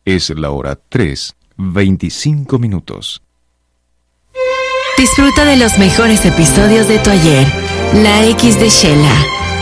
Es la hora 3:25. Disfruta de los mejores episodios de Tu Ayer, La X de Sheila.